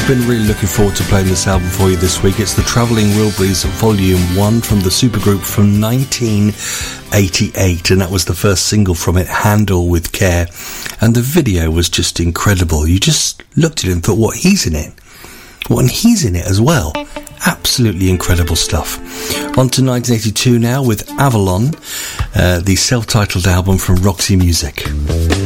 been really looking forward to playing this album for you this week. It's the Travelling Wilburys Volume 1 from the supergroup from 1988, and that was the first single from it, Handle With Care. And the video was just incredible. You just looked at it and thought, what, he's in it? What, and he's in it as well? Absolutely incredible stuff. On to 1982 now with Avalon, the self-titled album from Roxy Music.